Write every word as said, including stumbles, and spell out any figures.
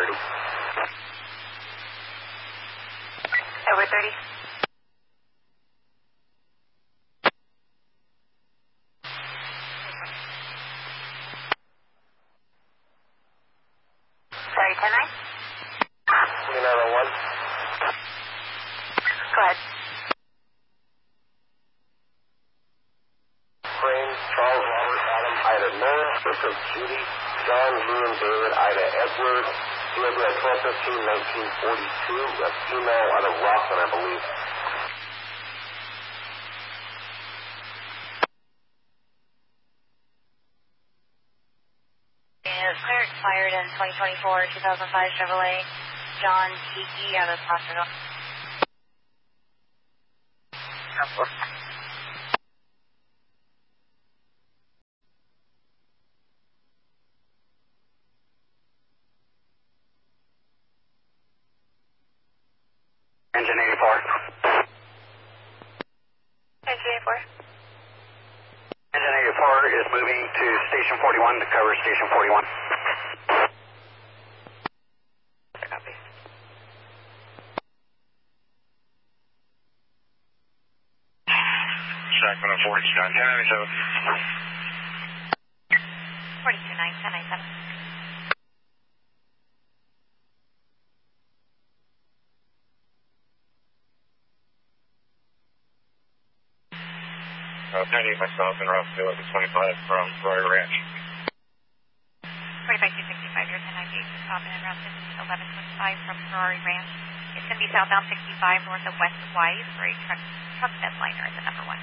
Over thirty. Sorry, ten nine? twenty-nine oh one. Go ahead. Crane, Charles, Robert, Adam, Ida, Nora, Joseph, Judy, John, Lou, David, Ida, Edward, D O B at twelve fifteen nineteen forty-two, a female out of Rockland, I believe. Is clear expired in twenty twenty-four, two thousand five Chevrolet, John Kiki out of the hospital. Engine eighty-four. Engine eighty-four. Engine eighty-four is moving to station forty-one to cover station forty-one. Copy. Sacramento forty-two, ten ninety-seven. forty-two nine, ten ninety-seven. Uh, ninety myself and Route eleven twenty-five from Roy Ranch. twenty-five two sixty-five, you're ten ninety-eight, just stopping in Route eleven twenty-five from Ferrari Ranch. It's going to be southbound sixty-five north of West Wise for a truck, truck bed liner at the number one.